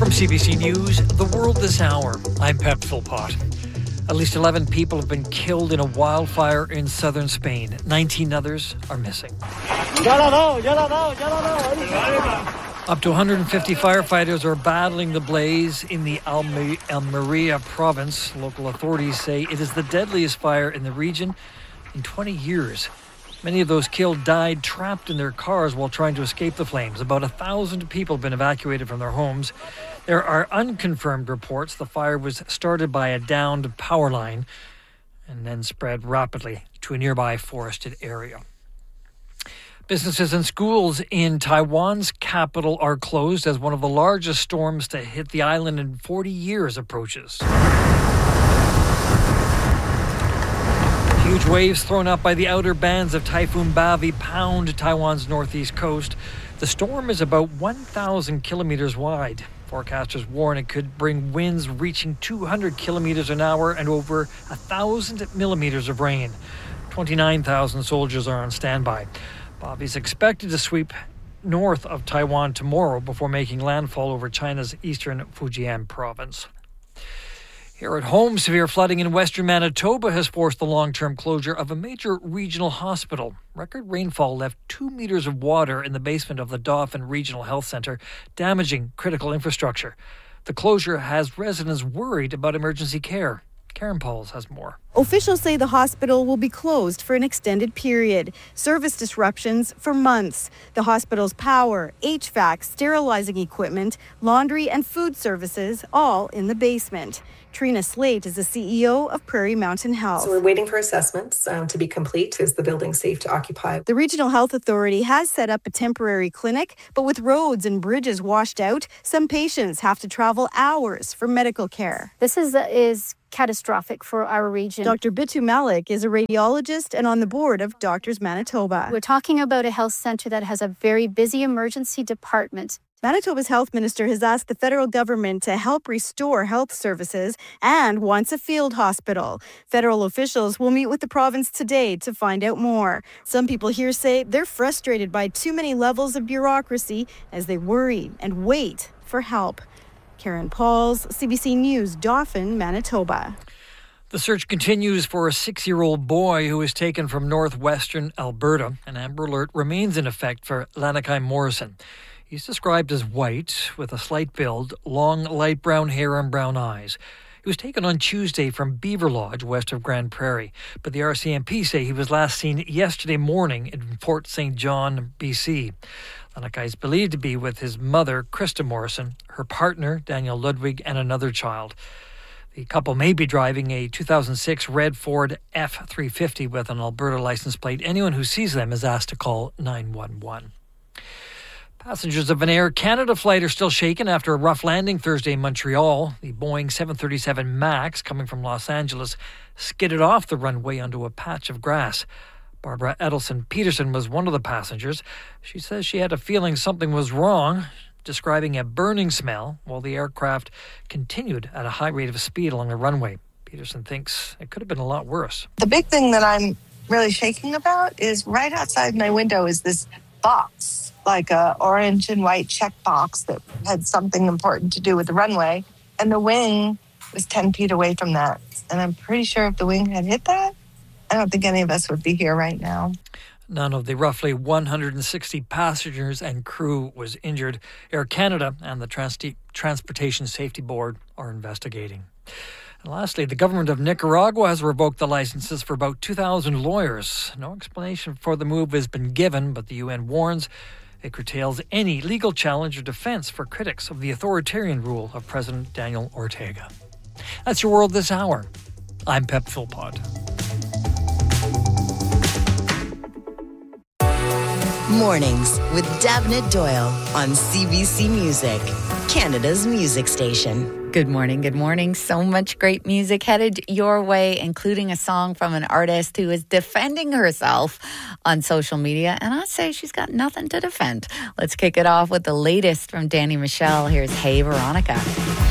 From CBC News, The World This Hour, I'm Pep Philpott. At least 11 people have been killed in a wildfire in southern Spain. 19 others are missing. Up to 150 firefighters are battling the blaze in the Almeria province. Local authorities say it is the deadliest fire in the region in 20 years. Many of those killed died trapped in their cars while trying to escape the flames. About 1,000 people have been evacuated from their homes. There are unconfirmed reports the fire was started by a downed power line and then spread rapidly to a nearby forested area. Businesses and schools in Taiwan's capital are closed as one of the largest storms to hit the island in 40 years approaches. Huge waves thrown up by the outer bands of Typhoon Bavi pound Taiwan's northeast coast. The storm is about 1,000 kilometers wide. Forecasters warn it could bring winds reaching 200 kilometers an hour and over 1,000 millimeters of rain. 29,000 soldiers are on standby. Bavi is expected to sweep north of Taiwan tomorrow before making landfall over China's eastern Fujian province. Here at home, severe flooding in western Manitoba has forced the long-term closure of a major regional hospital. Record rainfall left 2 meters of water in the basement of the Dauphin Regional Health Centre, damaging critical infrastructure. The closure has residents worried about emergency care. Karen Pauls has more. Officials say the hospital will be closed for an extended period. Service disruptions for months. The hospital's power, HVAC, sterilizing equipment, laundry and food services all in the basement. Trina Slate is the CEO of Prairie Mountain Health. So we're waiting for assessments to be complete. Is the building safe to occupy? The Regional Health Authority has set up a temporary clinic, but with roads and bridges washed out, some patients have to travel hours for medical care. This is catastrophic for our region. Dr. Bitu Malik is a radiologist and on the board of Doctors Manitoba. We're talking about a health centre that has a very busy emergency department. Manitoba's health minister has asked the federal government to help restore health services and wants a field hospital. Federal officials will meet with the province today to find out more. Some people here say they're frustrated by too many levels of bureaucracy as they worry and wait for help. Karen Pauls, CBC News, Dauphin, Manitoba. The search continues for a 6-year-old boy who was taken from northwestern Alberta. An Amber Alert remains in effect for Lanakai Morrison. He's described as white, with a slight build, long light brown hair and brown eyes. He was taken on Tuesday from Beaver Lodge, west of Grand Prairie. But the RCMP say he was last seen yesterday morning in Fort St. John, BC. Lanakai is believed to be with his mother, Krista Morrison, her partner, Daniel Ludwig, and another child. The couple may be driving a 2006 red Ford F-350 with an Alberta license plate. Anyone who sees them is asked to call 911. Passengers of an Air Canada flight are still shaken after a rough landing Thursday in Montreal. The Boeing 737 MAX, coming from Los Angeles, skidded off the runway onto a patch of grass. Barbara Edelson Peterson was one of the passengers. She says she had a feeling something was wrong, describing a burning smell while the aircraft continued at a high rate of speed along the runway. Peterson thinks it could have been a lot worse. The big thing that I'm really shaking about is right outside my window is this box, like a orange and white check box that had something important to do with the runway. And the wing was 10 feet away from that. And I'm pretty sure if the wing had hit that, I don't think any of us would be here right now. None of the roughly 160 passengers and crew was injured. Air Canada and the Transportation Safety Board are investigating. And lastly, the government of Nicaragua has revoked the licenses for about 2,000 lawyers. No explanation for the move has been given, but the UN warns it curtails any legal challenge or defense for critics of the authoritarian rule of President Daniel Ortega. That's your World This Hour. I'm Pep Philpott. Mornings with Davnit Doyle on CBC Music, Canada's music station. Good morning, good morning. So much great music headed your way, including a song from an artist who is defending herself on social media. And I'd say she's got nothing to defend. Let's kick it off with the latest from Danny Michel. Here's Hey Veronica.